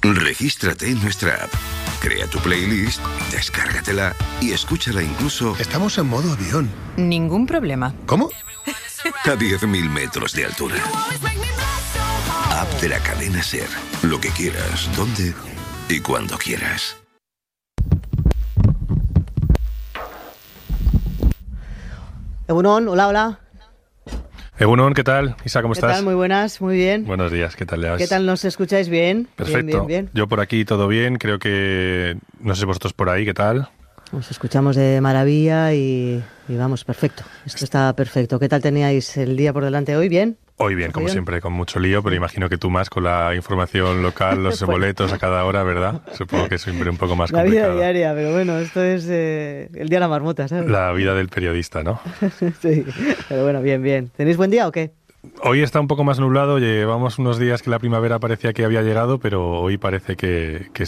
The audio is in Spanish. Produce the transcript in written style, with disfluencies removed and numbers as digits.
Regístrate en nuestra app. Crea tu playlist, descárgatela y escúchala incluso Estamos en modo avión. Ningún problema. ¿Cómo? a 10.000 metros de altura. App de la cadena SER. Lo que quieras, donde y cuando quieras. Egunon, hola. Egunon, ¿qué tal? Isa, ¿cómo estás? ¿Qué tal? Muy buenas, muy bien. Buenos días, ¿qué tal, Leas? ¿Qué tal nos escucháis? ¿Bien? Perfecto. Bien. Yo por aquí todo bien, creo que... No sé vosotros por ahí, ¿qué tal? Nos escuchamos de maravilla y vamos, perfecto. Esto está perfecto. ¿Qué tal teníais el día por delante hoy? ¿Bien? Hoy bien, como siempre, con mucho lío, pero imagino que tú más con la información local, los boletos a cada hora, ¿verdad? Supongo que es siempre un poco más complicado. La vida diaria, pero bueno, esto es el día de la marmota, ¿sabes? La vida del periodista, ¿no? Sí, pero bueno, bien. ¿Tenéis buen día o qué? Hoy está un poco más nublado, llevamos unos días que la primavera parecía que había llegado, pero hoy parece que